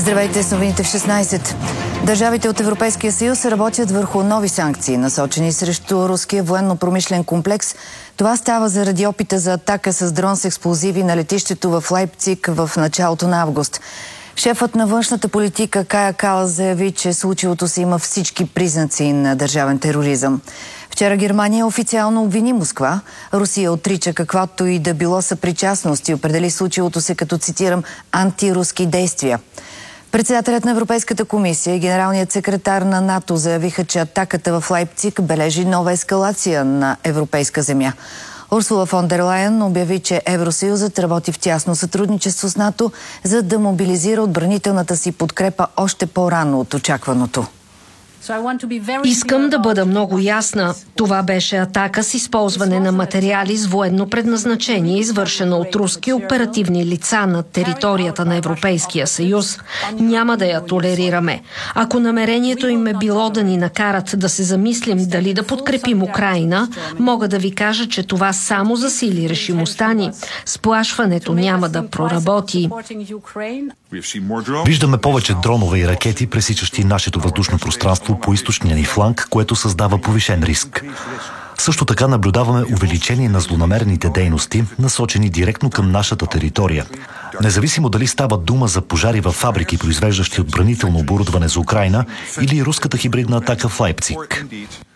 Здравейте с новините в 16. Държавите от Европейския съюз работят върху нови санкции, насочени срещу руския военно-промишлен комплекс. Това става заради опита за атака с дрон с експлозиви на летището в Лайпциг в началото на август. Шефът на външната политика Кая Калас заяви, че случилото се има всички признаци на държавен тероризъм. Вчера Германия официално обвини Москва. Русия отрича каквато и да било съпричастност и определи случилото се като, цитирам, антируски действия. Председателят на Европейската комисия и генералният секретар на НАТО заявиха, че атаката в Лайпциг бележи нова ескалация на европейска земя. Урсула фон дер Лайен обяви, че Евросъюзът работи в тясно сътрудничество с НАТО, за да мобилизира отбранителната си подкрепа още по-рано от очакваното. Искам да бъда много ясна. Това беше атака с използване на материали с военно предназначение, извършена от руски оперативни лица на територията на Европейския съюз. Няма да я толерираме. Ако намерението им е било да ни накарат да се замислим дали да подкрепим Украйна, мога да ви кажа, че това само засили решимостта ни. Сплашването няма да проработи. Виждаме повече дронове и ракети, пресичащи нашето въздушно пространство по източния ни фланг, което създава повишен риск. Също така наблюдаваме увеличение на злонамерените дейности, насочени директно към нашата територия. Независимо дали става дума за пожари във фабрики, произвеждащи отбранително оборудване за Украйна, или руската хибридна атака в Лайпциг.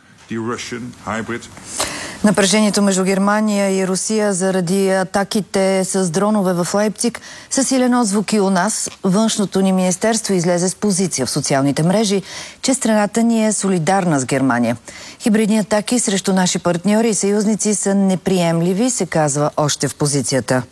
Напрежението между Германия и Русия заради атаките с дронове в Лайпциг са силен отзвук и у нас. Външното ни министерство излезе с позиция в социалните мрежи, че страната ни е солидарна с Германия. Хибридни атаки срещу наши партньори и съюзници са неприемливи, се казва още в позицията.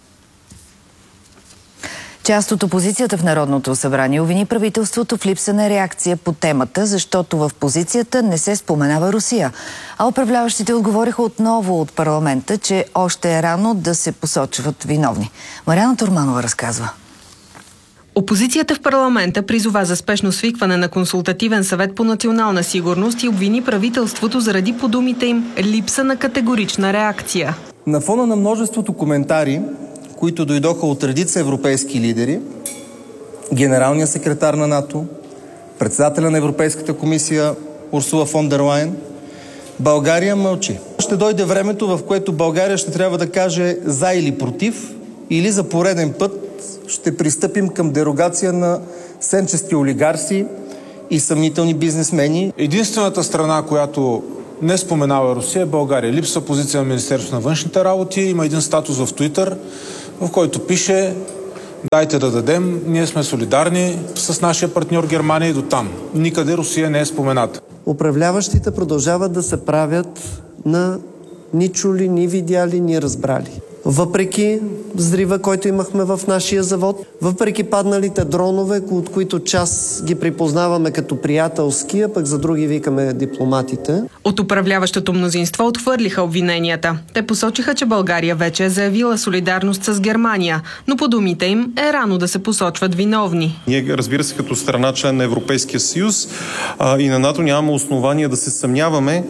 Част от опозицията в Народното събрание обвини правителството в липса на реакция по темата, защото в позицията не се споменава Русия. А управляващите отговориха отново от парламента, че още е рано да се посочват виновни. Мариана Торманова разказва. Опозицията в парламента призова за спешно свикване на консултативен съвет по национална сигурност и обвини правителството заради, по думите им, липса на категорична реакция. На фона на множеството коментари, които дойдоха от редица европейски лидери, генералния секретар на НАТО, председателя на Европейската комисия Урсула фон дер Лайен, България мълчи. Ще дойде времето, в което България ще трябва да каже за или против, или за пореден път ще пристъпим към дерогация на сенчести олигарси и съмнителни бизнесмени. Единствената страна, която не споменава Русия, е България. Липсва позиция на Министерството на външните работи. Има един статус в Twitter, в който пише: дайте да дадем, ние сме солидарни с нашия партньор Германия и до там. Никъде Русия не е спомената. Управляващите продължават да се правят на ни чули, ни видяли, ни разбрали. Въпреки взрива, който имахме в нашия завод, въпреки падналите дронове, от които част ги припознаваме като приятелски, а пък за други викаме дипломатите. От управляващото мнозинство отхвърлиха обвиненията. Те посочиха, че България вече е заявила солидарност с Германия, но по думите им е рано да се посочват виновни. Ние, разбира се, като страна член на Европейския съюз и на НАТО нямаме основания да се съмняваме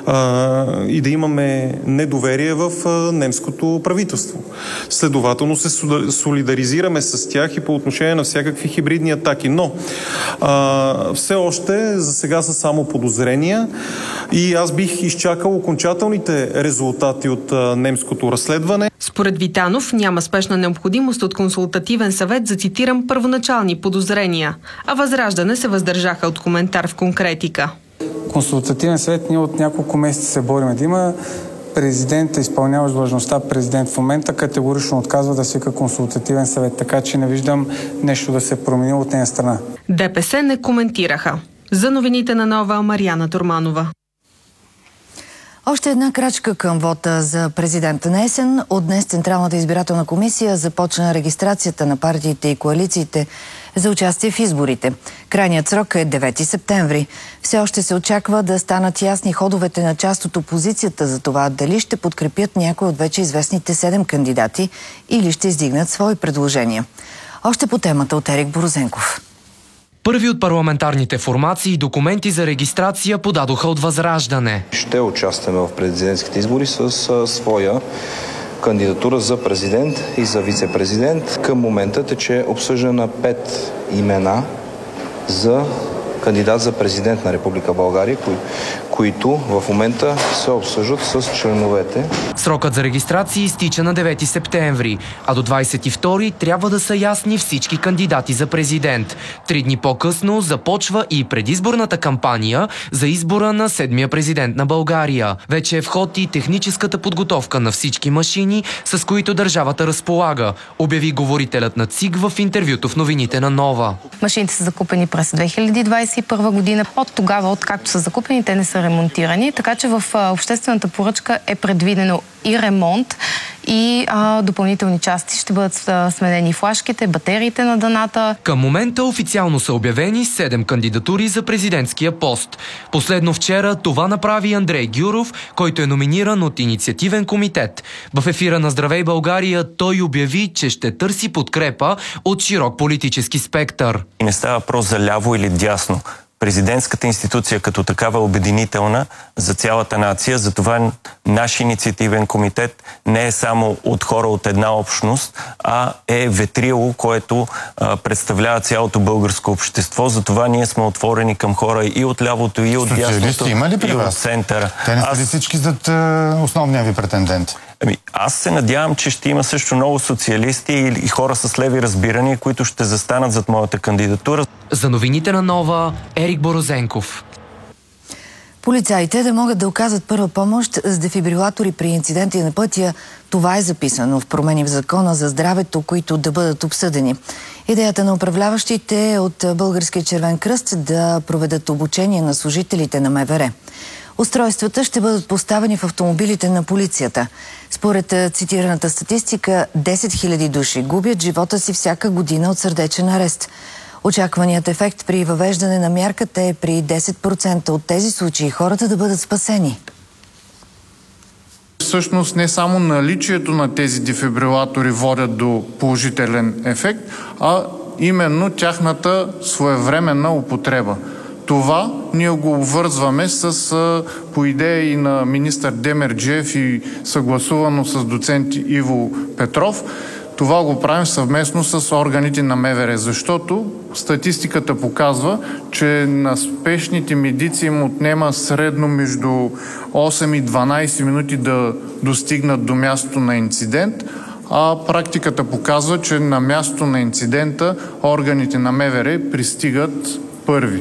и да имаме недоверие в немското правителство. Следователно се солидаризираме с тях и по отношение на всякакви хибридни атаки. Но все още за сега са само подозрения и аз бих изчакал окончателните резултати от немското разследване. Според Витанов няма спешна необходимост от консултативен съвет за, цитирам, първоначални подозрения, а Възраждане се въздържаха от коментар в конкретика. Консултативен съвет ние от няколко месеца се бориме да има. Президентът, изпълняващ длъжността президент в момента, категорично отказва да свика консултативен съвет, така че не виждам нещо да се промени от нея страна. ДПС не коментираха. За новините на Нова, Мариана Торманова. Още една крачка към вота за президента на есен. От днес Централната избирателна комисия започна регистрацията на партиите и коалициите за участие в изборите. Крайният срок е 9 септември. Все още се очаква да станат ясни ходовете на част от опозицията за това дали ще подкрепят някой от вече известните 7 кандидати или ще издигнат свои предложения. Още по темата от Ерик Борозенков. Първи от парламентарните формации и документи за регистрация подадоха от Възраждане. Ще участваме в президентските избори с своя кандидатура за президент и за вице-президент. Към момента тече обсъждане на 5 имена за кандидат за президент на Република България, които в момента се обсъждат с членовете. Срокът за регистрация изтича на 9 септември, а до 22 трябва да са ясни всички кандидати за президент. 3 дни по-късно започва и предизборната кампания за избора на 7-я президент на България. Вече е в ход и техническата подготовка на всички машини, с които държавата разполага, обяви говорителят на ЦИК в интервюто в новините на Нова. Машините са закупени през 2021 година. От тогава, откакто са закупени, те не са ремонтирани, така че в обществената поръчка е предвидено и ремонт, и допълнителни части. Ще бъдат сменени флашките, батериите на даната. Към момента официално са обявени 7 кандидатури за президентския пост. Последно вчера това направи Андрей Гюров, който е номиниран от инициативен комитет. В ефира на Здравей България той обяви, че ще търси подкрепа от широк политически спектър. Не става въпрос за ляво или дясно. Президентската институция като такава е обединителна за цялата нация, затова наш инициативен комитет не е само от хора от една общност, а е ветрило, което представлява цялото българско общество. Затова ние сме отворени към хора и от лявото, и от дясното, има ли при и вас? от центъра. Те не са ли всички зад основния ви претендент? Аз се надявам, че ще има също много социалисти и хора с леви разбирания, които ще застанат зад моята кандидатура. За новините на Нова, Ерик Борозенков. Полицаите да могат да оказват първа помощ с дефибрилатори при инциденти на пътя. Това е записано в промени в Закона за здравето, които да бъдат обсъдени. Идеята на управляващите е от Българския червен кръст да проведат обучение на служителите на МВР. Устройствата ще бъдат поставени в автомобилите на полицията. Според цитираната статистика, 10 000 души губят живота си всяка година от сърдечен арест. Очакваният ефект при въвеждане на мярката е при 10% от тези случаи хората да бъдат спасени. Всъщност не само наличието на тези дефибрилатори водят до положителен ефект, а именно тяхната своевременна употреба. Това ние го обвързваме с, по идея и на министър Демерджиев и съгласувано с доцент Иво Петров, това го правим съвместно с органите на МВР, защото статистиката показва, че на спешните медици им отнема средно между 8 и 12 минути да достигнат до мястото на инцидент, а практиката показва, че на мястото на инцидента органите на МВР пристигат първи.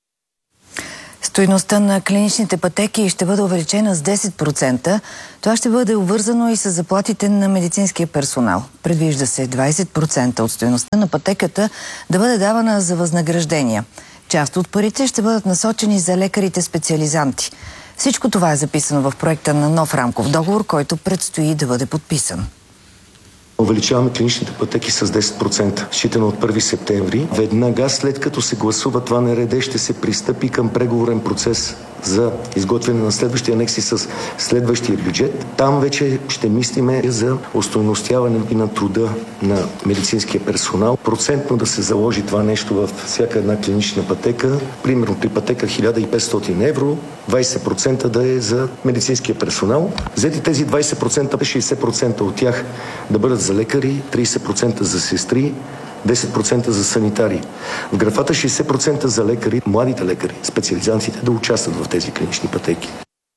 Стойността на клиничните пътеки ще бъде увеличена с 10%. Това ще бъде обвързано и с заплатите на медицинския персонал. Предвижда се 20% от стойността на пътеката да бъде давана за възнаграждения. Част от парите ще бъдат насочени за лекарите специализанти. Всичко това е записано в проекта на нов рамков договор, който предстои да бъде подписан. Увеличаваме клиничните пътеки с 10%, считано от 1 септември. Веднага след като се гласува това НРД, ще се пристъпи към преговорен процес за изготвяне на следващия анекси с следващия бюджет. Там вече ще мислиме за остойностяване на труда на медицинския персонал. Процентно да се заложи това нещо във всяка една клинична пътека. Примерно при пътека 1500 евро, 20% да е за медицинския персонал. Взети тези 20%, 60% от тях да бъдат за лекари, 30% за сестри, 10% за санитари. В графата 60% за лекари, младите лекари, специализантите да участват в тези клинични пътеки.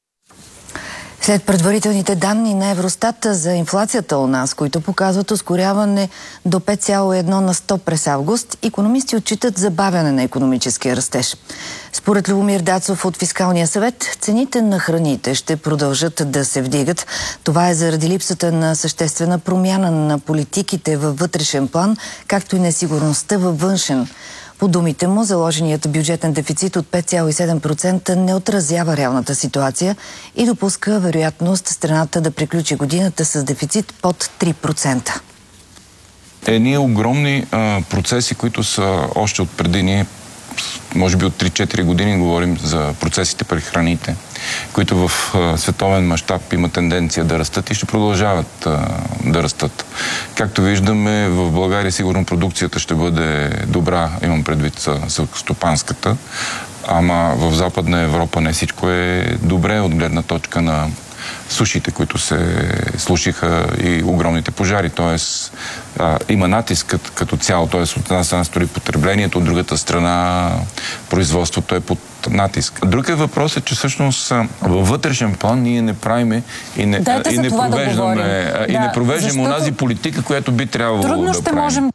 След предварителните данни на Евростат за инфлацията у нас, които показват ускоряване до 5,1 на 100 през август, икономисти отчитат забавяне на икономическия растеж. Според Любомир Дацов от Фискалния съвет, цените на храните ще продължат да се вдигат. Това е заради липсата на съществена промяна на политиките във вътрешен план, както и несигурността във външен. По думите му, заложеният бюджетен дефицит от 5,7% не отразява реалната ситуация и допуска вероятност страната да приключи годината с дефицит под 3%. Едни огромни процеси, които са още от преди ние, може би от 3-4 години говорим за процесите при храните, които в световен мащаб има тенденция да растат и ще продължават да растат. Както виждаме, в България сигурно продукцията ще бъде добра, имам предвид селскостопанската, ама в Западна Европа не всичко е добре от гледна точка на сушите, които се слушиха и огромните пожари. Тоест има натиск като цяло. Тоест от една страна стори потреблението, от другата страна производството е под натиск. Другият въпрос е, че всъщност във вътрешен план ние не правиме и не провеждаме онази политика, която би трябвало да правим.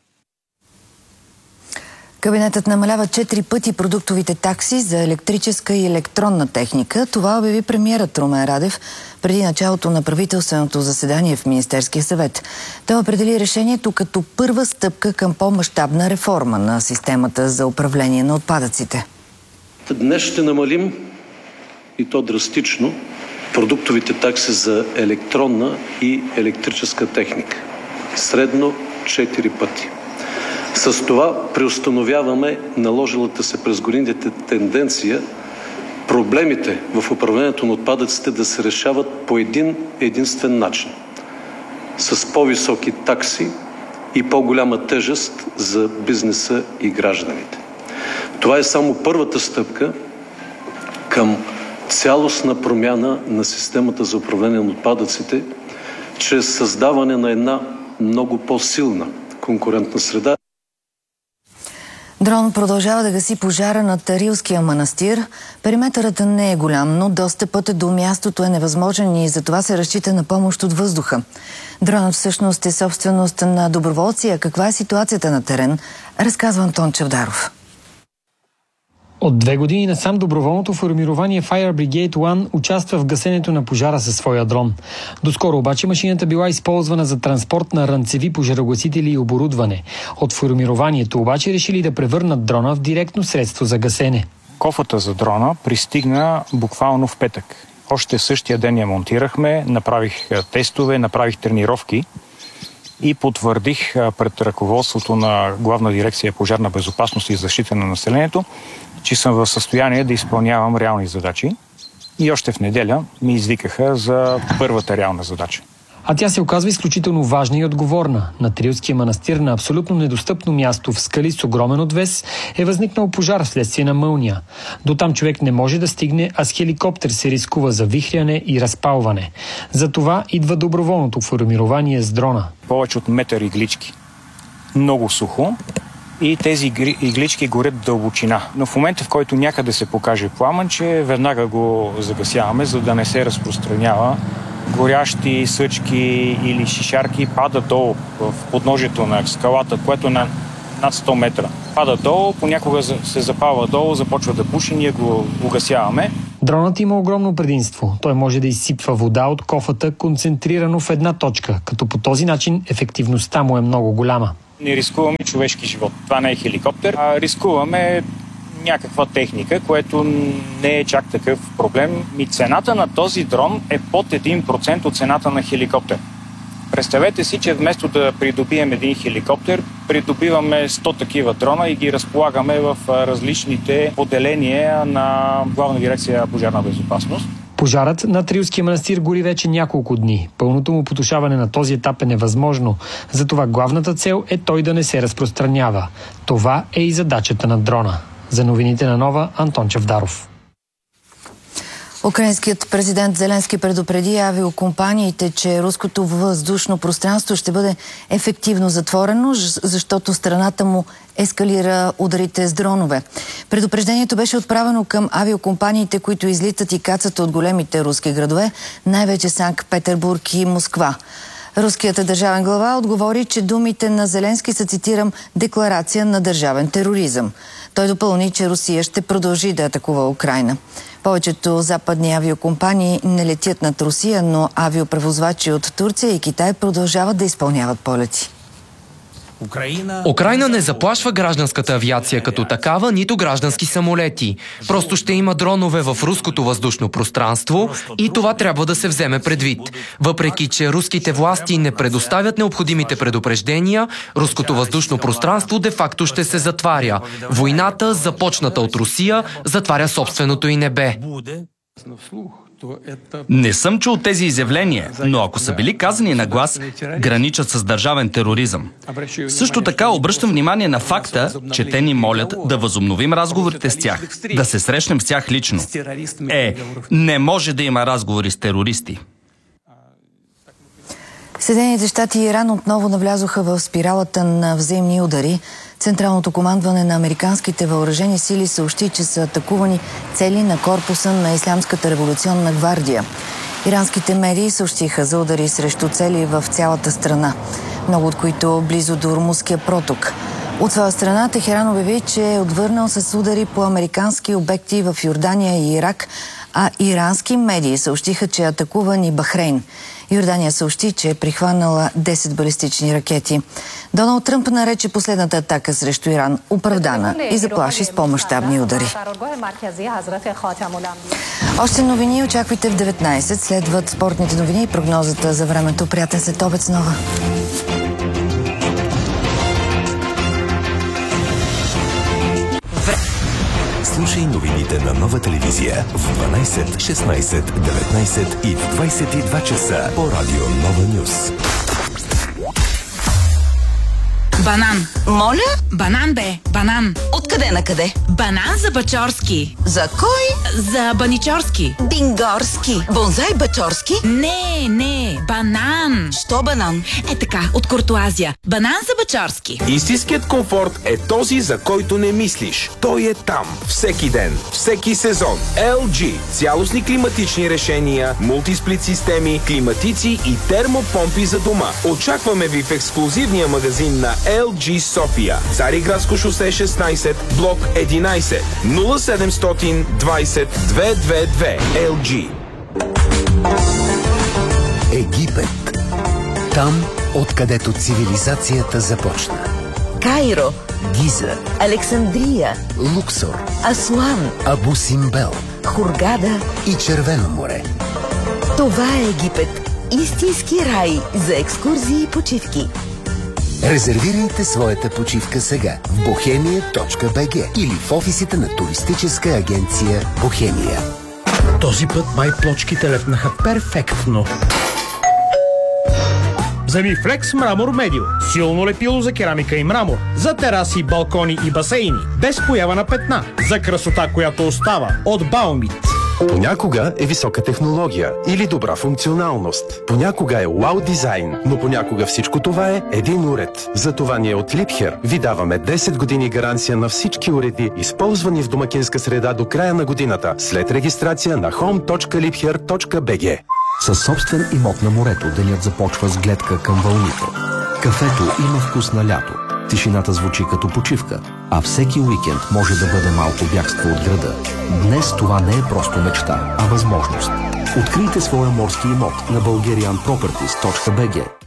Кабинетът намалява 4 пъти продуктовите такси за електрическа и електронна техника. Това обяви премиерът Румен Радев преди началото на правителственото заседание в Министерския съвет. Той определи решението като първа стъпка към по-мащабна реформа на системата за управление на отпадъците. Днес ще намалим, и то драстично, продуктовите такси за електронна и електрическа техника. Средно 4 пъти. С това преустановяваме наложилата се през годините тенденция проблемите в управлението на отпадъците да се решават по един единствен начин. С по-високи такси и по-голяма тежест за бизнеса и гражданите. Това е само първата стъпка към цялостна промяна на системата за управление на отпадъците, чрез създаване на една много по-силна конкурентна среда. Дрон продължава да гаси пожара над Рилския манастир. Периметърът не е голям, но достъпът до мястото е невъзможен и затова се разчита на помощ от въздуха. Дронът всъщност е собственост на доброволци. А каква е ситуацията на терен, разказва Антон Чавдаров. От 2 години насам доброволното формирование Fire Brigade One участва в гасенето на пожара със своя дрон. Доскоро обаче машината била използвана за транспорт на ранцеви пожарогасители и оборудване. От формированието обаче решили да превърнат дрона в директно средство за гасене. Кофата за дрона пристигна буквално в петък. Още същия ден я монтирахме, направих тестове, направих тренировки и потвърдих пред ръководството на Главна дирекция пожарна безопасност и защита на населението, че съм в състояние да изпълнявам реални задачи. И още в неделя ми извикаха за първата реална задача. А тя се оказва изключително важна и отговорна. На Рилския манастир, на абсолютно недостъпно място в скали с огромен отвес, е възникнал пожар вследствие на мълния. До там човек не може да стигне, а с хеликоптер се рискува завихряне и разпалване. Затова идва доброволното формирование с дрона. Повече от метър иглички. Много сухо. И тези иглички горят дълбочина. Но в момента, в който някъде се покаже пламънче, веднага го загасяваме, за да не се разпространява. Горящи съчки или шишарки падат долу в подножието на скалата, което е над 100 метра. Пада долу, понякога се запалва долу, започва да пуши, ние го угасяваме. Дронът има огромно предимство. Той може да изсипва вода от кофата концентрирано в една точка, като по този начин ефективността му е много голяма. Не рискуваме човешки живот. Това не е хеликоптер, а рискуваме някаква техника, което не е чак такъв проблем. И цената на този дрон е под 1% от цената на хеликоптер. Представете си, че вместо да придобием един хеликоптер, придобиваме 100 такива дрона и ги разполагаме в различните поделения на Главна дирекция пожарна безопасност. Пожарът над Рилския манастир гори вече няколко дни. Пълното му потушаване на този етап е невъзможно. Затова главната цел е той да не се разпространява. Това е и задачата на дрона. За новините на Нова, Антон Чавдаров. Украинският президент Зеленски предупреди авиокомпаниите, че руското въздушно пространство ще бъде ефективно затворено, защото страната му ескалира ударите с дронове. Предупреждението беше отправено към авиокомпаниите, които излитат и кацат от големите руски градове, най-вече Санкт-Петербург и Москва. Руският държавен глава отговори, че думите на Зеленски са, цитирам, декларация на държавен тероризъм. Той допълни, че Русия ще продължи да атакува Украйна. Повечето западни авиокомпании не летят над Русия, но авиопревозвачи от Турция и Китай продължават да изпълняват полети. Украйна не заплашва гражданската авиация като такава, нито граждански самолети. Просто ще има дронове в руското въздушно пространство и това трябва да се вземе предвид. Въпреки че руските власти не предоставят необходимите предупреждения, руското въздушно пространство де-факто ще се затваря. Войната, започната от Русия, затваря собственото й небе. Не съм чул тези изявления, но ако са били казани на глас, граничат с държавен тероризъм. Също така обръщам внимание на факта, че те ни молят да възобновим разговорите с тях, да се срещнем с тях лично. Не може да има разговори с терористи. Съединените щати и Иран отново навлязоха в спиралата на взаимни удари. Централното командване на американските въоръжени сили съобщи, че са атакувани цели на корпуса на Ислямската революционна гвардия. Иранските медии съобщиха за удари срещу цели в цялата страна, много от които близо до Ормузския проток. От своя страна Техеран обяви, че е отвърнал с удари по американски обекти в Йордания и Ирак, а ирански медии съобщиха, че е атакуван и Бахрейн. Йордания съобщи, че е прихванала 10 балистични ракети. Доналд Тръмп нарече последната атака срещу Иран оправдана и заплаши с по-мащабни удари. Още новини очаквайте в 19. Следват спортните новини и прогнозата за времето. Приятен следобед с нова. Слушай новините на Нова телевизия в 12, 16, 19 и в 22 часа по радио Нова Нюс. Банан. Моля? Банан бе, банан. Откъде на къде? Банан за Бачорски. За кой? За Баничорски. Бингорски. Бонзай Бачорски? Не, банан. Що банан? Е така, от Куртуазия. Банан за Бачорски. Истинският комфорт е този, за който не мислиш. Той е там. Всеки ден, всеки сезон. LG. Цялостни климатични решения, мултисплит системи, климатици и термопомпи за дома. Очакваме ви в ексклузивния магазин на LG София. Цариградско шосе 16, блок 11, 0720 222 LG. Египет. Там, откъдето цивилизацията започна. Кайро, Гиза, Александрия, Луксор, Асуан, Абу Симбел, Хургада и Червено море. Това е Египет. Истински рай за екскурзии и почивки. Резервирайте своята почивка сега в bohemia.bg или в офисите на туристическа агенция Бохемия. Този път май плочките лепнаха перфектно. Вземи Флекс Мрамор Медио. Силно лепило за керамика и мрамор. За тераси, балкони и басейни. Без поява на петна. За красота, която остава. От Баумит. Понякога е висока технология или добра функционалност. Понякога е вау дизайн, но понякога всичко това е един уред. Затова ние от Липхер ви даваме 10 години гаранция на всички уреди, използвани в домакинска среда до края на годината, след регистрация на home.lipher.bg. Със собствен имот на морето денят започва с гледка към вълните. Кафето има вкус на лято. Тишината звучи като почивка, а всеки уикенд може да бъде малко бягство от града. Днес това не е просто мечта, а възможност. Открийте своя морски имот на bulgarianproperties.bg.